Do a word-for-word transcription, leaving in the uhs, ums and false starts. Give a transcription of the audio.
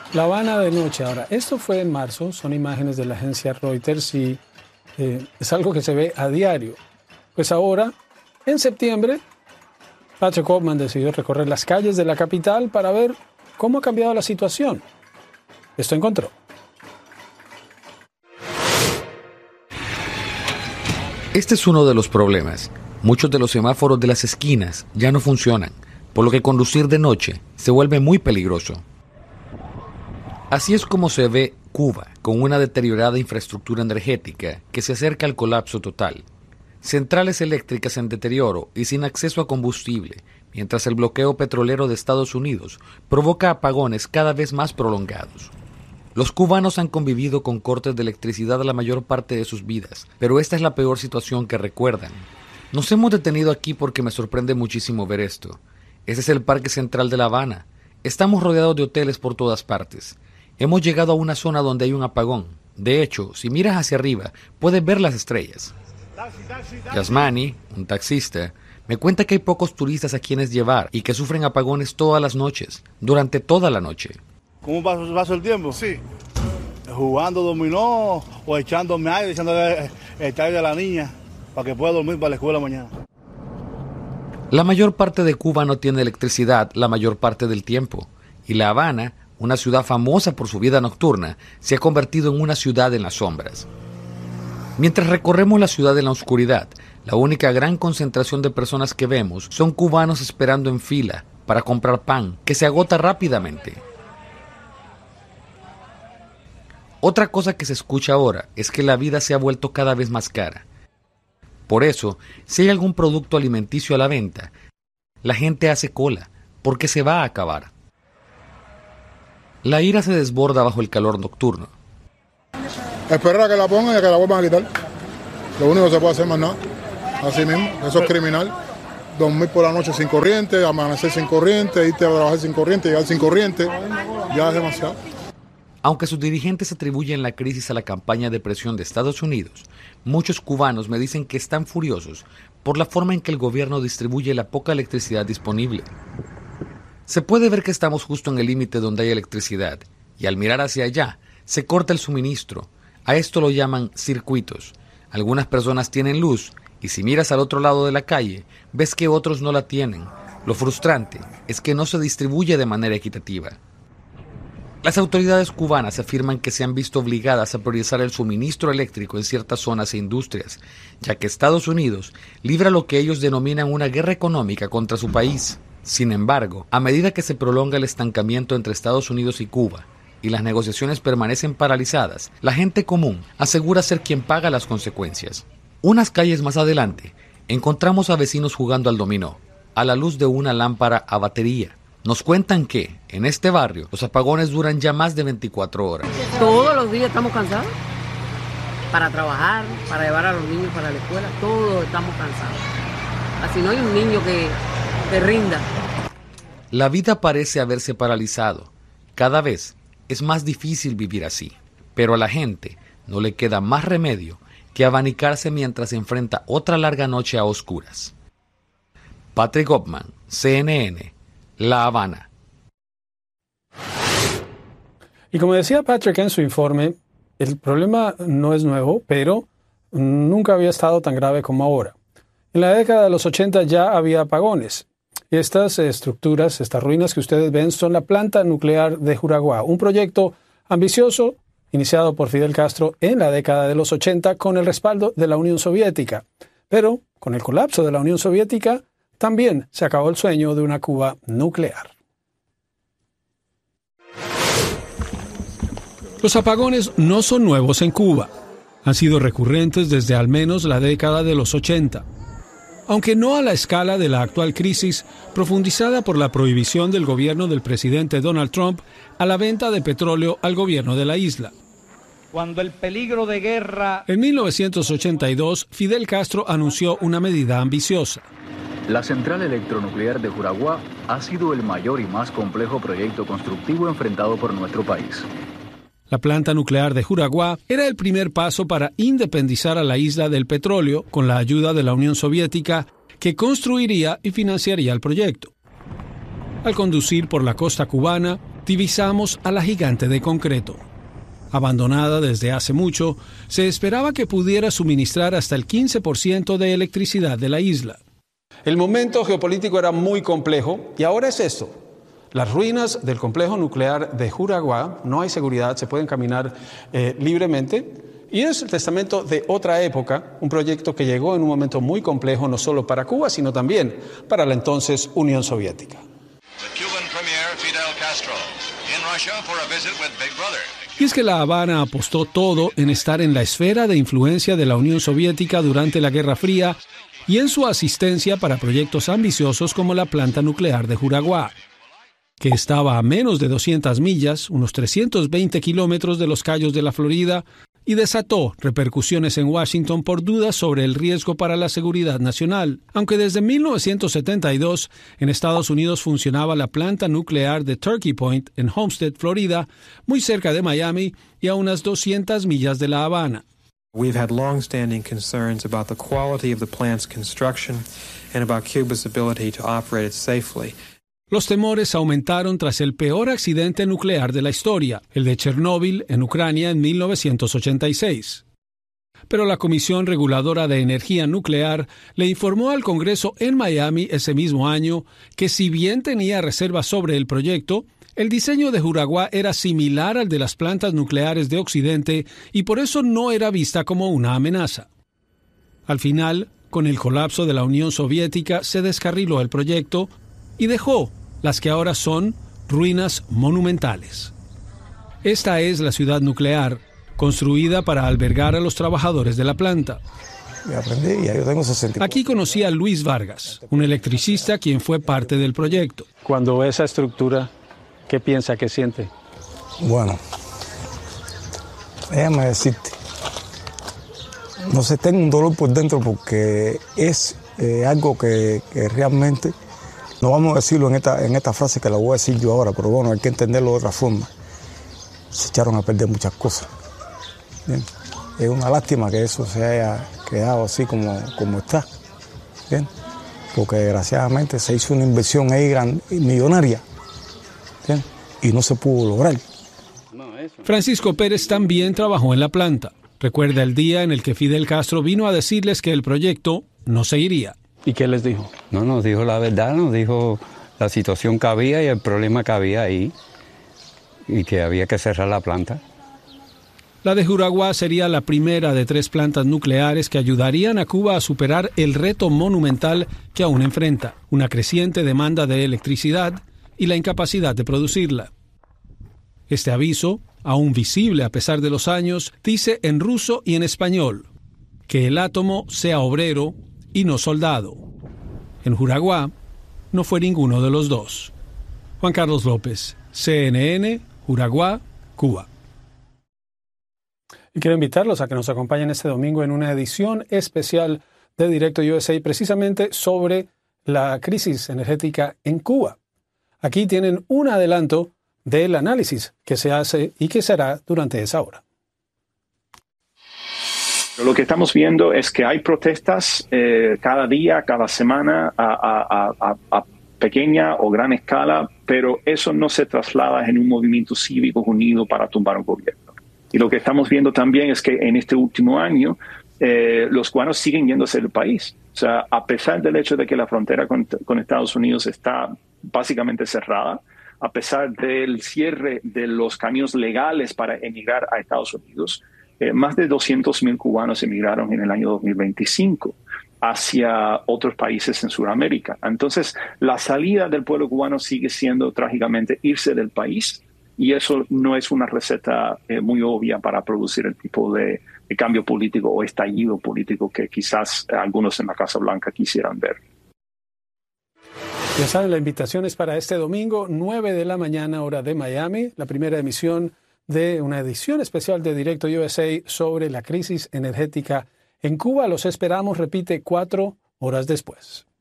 La Habana de noche. Ahora, esto fue en marzo, son imágenes de la agencia Reuters y eh, es algo que se ve a diario. Pues ahora, en septiembre, Patrick Hoffman decidió recorrer las calles de la capital para ver cómo ha cambiado la situación. Esto encontró. Este es uno de los problemas. Muchos de los semáforos de las esquinas ya no funcionan, por lo que conducir de noche se vuelve muy peligroso. Así es como se ve Cuba, con una deteriorada infraestructura energética que se acerca al colapso total. Centrales eléctricas en deterioro y sin acceso a combustible, mientras el bloqueo petrolero de Estados Unidos provoca apagones cada vez más prolongados. Los cubanos han convivido con cortes de electricidad la mayor parte de sus vidas, pero esta es la peor situación que recuerdan. Nos hemos detenido aquí porque me sorprende muchísimo ver esto. Este es el Parque Central de La Habana. Estamos rodeados de hoteles por todas partes. Hemos llegado a una zona donde hay un apagón. De hecho, si miras hacia arriba, puedes ver las estrellas. Yasmani, un taxista, me cuenta que hay pocos turistas a quienes llevar y que sufren apagones todas las noches, durante toda la noche. ¿Cómo pasa el tiempo? Sí. Jugando dominó o echándome aire, echándole el aire de la niña para que pueda dormir para la escuela mañana. La mayor parte de Cuba no tiene electricidad la mayor parte del tiempo. Y La Habana, una ciudad famosa por su vida nocturna, se ha convertido en una ciudad en las sombras. Mientras recorremos la ciudad en la oscuridad, la única gran concentración de personas que vemos son cubanos esperando en fila para comprar pan, que se agota rápidamente. Otra cosa que se escucha ahora es que la vida se ha vuelto cada vez más cara. Por eso, si hay algún producto alimenticio a la venta, la gente hace cola, porque se va a acabar. La ira se desborda bajo el calor nocturno. Esperar a que la pongan y a que la vuelvan a quitar. Lo único que se puede hacer más nada. Así mismo, eso es criminal. Dormir por la noche sin corriente, amanecer sin corriente, irte a trabajar sin corriente, llegar sin corriente, ya es demasiado. Aunque sus dirigentes atribuyen la crisis a la campaña de presión de Estados Unidos, muchos cubanos me dicen que están furiosos por la forma en que el gobierno distribuye la poca electricidad disponible. Se puede ver que estamos justo en el límite donde hay electricidad, y al mirar hacia allá, se corta el suministro. A esto lo llaman circuitos. Algunas personas tienen luz, y si miras al otro lado de la calle, ves que otros no la tienen. Lo frustrante es que no se distribuye de manera equitativa. Las autoridades cubanas afirman que se han visto obligadas a priorizar el suministro eléctrico en ciertas zonas e industrias, ya que Estados Unidos libra lo que ellos denominan una guerra económica contra su país. Sin embargo, a medida que se prolonga el estancamiento entre Estados Unidos y Cuba y las negociaciones permanecen paralizadas, la gente común asegura ser quien paga las consecuencias. Unas calles más adelante, encontramos a vecinos jugando al dominó, a la luz de una lámpara a batería. Nos cuentan que, en este barrio, los apagones duran ya más de veinticuatro horas. Todos los días estamos cansados para trabajar, para llevar a los niños para la escuela, todos estamos cansados. Así no hay un niño que, que rinda. La vida parece haberse paralizado. Cada vez es más difícil vivir así. Pero a la gente no le queda más remedio que abanicarse mientras enfrenta otra larga noche a oscuras. Patrick Hoffman, C N N, La Habana. Y como decía Patrick en su informe, el problema no es nuevo, pero nunca había estado tan grave como ahora. En la década de los ochenta ya había apagones. Estas estructuras, estas ruinas que ustedes ven, son la planta nuclear de Juraguá, un proyecto ambicioso iniciado por Fidel Castro en la década de los ochenta con el respaldo de la Unión Soviética. Pero con el colapso de la Unión Soviética, también se acabó el sueño de una Cuba nuclear. Los apagones no son nuevos en Cuba. Han sido recurrentes desde al menos la década de los ochenta. Aunque no a la escala de la actual crisis, profundizada por la prohibición del gobierno del presidente Donald Trump a la venta de petróleo al gobierno de la isla. Cuando el peligro de guerra... En mil novecientos ochenta y dos, Fidel Castro anunció una medida ambiciosa. La central electronuclear de Juraguá ha sido el mayor y más complejo proyecto constructivo enfrentado por nuestro país. La planta nuclear de Juraguá era el primer paso para independizar a la isla del petróleo con la ayuda de la Unión Soviética, que construiría y financiaría el proyecto. Al conducir por la costa cubana, divisamos a la gigante de concreto. Abandonada desde hace mucho, se esperaba que pudiera suministrar hasta el quince por ciento de electricidad de la isla. El momento geopolítico era muy complejo y ahora es esto. Las ruinas del complejo nuclear de Juraguá, no hay seguridad, se pueden caminar eh, libremente. Y es el testamento de otra época, un proyecto que llegó en un momento muy complejo no solo para Cuba, sino también para la entonces Unión Soviética. Y es que La Habana apostó todo en estar en la esfera de influencia de la Unión Soviética durante la Guerra Fría y en su asistencia para proyectos ambiciosos como la planta nuclear de Juraguá, que estaba a menos de doscientas millas, unos trescientos veinte kilómetros de los Cayos de la Florida, y desató repercusiones en Washington por dudas sobre el riesgo para la seguridad nacional, aunque desde mil novecientos setenta y dos en Estados Unidos funcionaba la planta nuclear de Turkey Point en Homestead, Florida, muy cerca de Miami y a unas doscientas millas de La Habana. We've had long-standing concerns about the quality of the plant's construction and about Cuba's ability to operate it safely. Los temores aumentaron tras el peor accidente nuclear de la historia, el de Chernóbil en Ucrania en mil novecientos ochenta y seis. Pero la Comisión Reguladora de Energía Nuclear le informó al Congreso en Miami ese mismo año que si bien tenía reservas sobre el proyecto, el diseño de Juraguá era similar al de las plantas nucleares de Occidente y por eso no era vista como una amenaza. Al final, con el colapso de la Unión Soviética, se descarriló el proyecto y dejó las que ahora son ruinas monumentales. Esta es la ciudad nuclear, construida para albergar a los trabajadores de la planta. Me aprendí, ya yo tengo sesenta y cuatro. Aquí conocí a Luis Vargas, un electricista quien fue parte del proyecto. Cuando ve esa estructura, ¿qué piensa, qué siente? Bueno, déjame decirte, no sé, tengo un dolor por dentro porque es eh, algo que, que realmente, no vamos a decirlo en esta, en esta frase que la voy a decir yo ahora, pero bueno, hay que entenderlo de otra forma. Se echaron a perder muchas cosas. Bien. Es una lástima que eso se haya quedado así como, como está. Bien. Porque desgraciadamente se hizo una inversión ahí gran, millonaria. Bien. Y no se pudo lograr. Francisco Pérez también trabajó en la planta. Recuerda el día en el que Fidel Castro vino a decirles que el proyecto no seguiría. ¿Y qué les dijo? No, nos dijo la verdad, nos dijo la situación que había y el problema que había ahí y que había que cerrar la planta. La de Juraguá sería la primera de tres plantas nucleares que ayudarían a Cuba a superar el reto monumental que aún enfrenta, una creciente demanda de electricidad y la incapacidad de producirla. Este aviso, aún visible a pesar de los años, dice en ruso y en español que el átomo sea obrero y no soldado. En Juraguá no fue ninguno de los dos. Juan Carlos López, C N N, Juraguá, Cuba. Y quiero invitarlos a que nos acompañen este domingo en una edición especial de Directo U S A precisamente sobre la crisis energética en Cuba. Aquí tienen un adelanto del análisis que se hace y que se hará durante esa hora. Lo que estamos viendo es que hay protestas eh, cada día, cada semana, a, a, a, a pequeña o gran escala, pero eso no se traslada en un movimiento cívico unido para tumbar un gobierno. Y lo que estamos viendo también es que en este último año eh, los cubanos siguen yéndose del país. O sea, a pesar del hecho de que la frontera con, con Estados Unidos está básicamente cerrada, a pesar del cierre de los caminos legales para emigrar a Estados Unidos, Eh, más de doscientos mil cubanos emigraron en el año dos mil veinticinco hacia otros países en Sudamérica. Entonces, la salida del pueblo cubano sigue siendo trágicamente irse del país y eso no es una receta eh, muy obvia para producir el tipo de, de cambio político o estallido político que quizás algunos en la Casa Blanca quisieran ver. Ya saben, la invitación es para este domingo, nueve de la mañana, hora de Miami, la primera emisión de una edición especial de Directo U S A sobre la crisis energética en Cuba. Los esperamos, repite, cuatro horas después.